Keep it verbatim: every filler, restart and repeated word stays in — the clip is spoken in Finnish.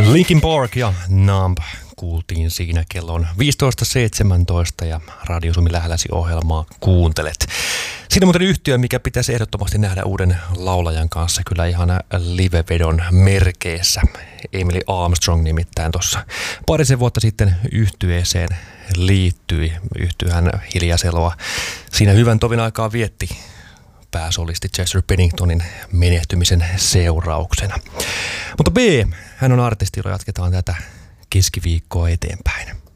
Linkin Park ja Numb kuultiin siinä. Kello on viisitoista seitsemäntoista ja Radio Suomi lähelläsi -ohjelmaa kuuntelet. Siinä muuten yhtiö, mikä pitäisi ehdottomasti nähdä uuden laulajan kanssa kyllä ihan livevedon merkeissä. Emily Armstrong nimittäin tuossa parisen vuotta sitten yhtyeeseen liittyi. Yhtyehän hiljaiseloa siinä hyvän tovin aikaa vietti pääsolisti Chester Benningtonin menehtymisen seurauksena. Mutta B, hän on artisti, jolla jatketaan tätä keskiviikkoa eteenpäin.